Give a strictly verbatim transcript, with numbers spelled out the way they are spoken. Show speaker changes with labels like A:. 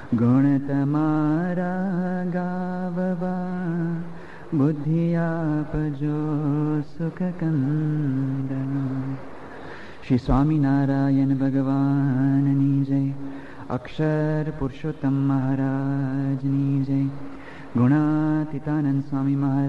A: ગુણ તમારા ગાવવા બુદ્ધિ આપજો સુખ કંદન. શ્રી સ્વામિનારાયણ ભગવાનની જય. અક્ષર પુરુષોત્તમ મહારાજની જય. ગુણાતીતાનંદ સ્વામી મહારાજ